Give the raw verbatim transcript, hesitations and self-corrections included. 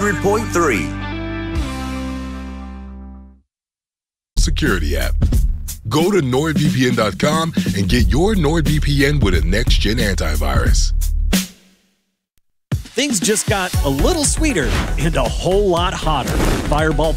hundred point three. Security app. Go to nord v p n dot com and get your NordVPN with a next-gen antivirus. Things just got a little sweeter and a whole lot hotter. Fireball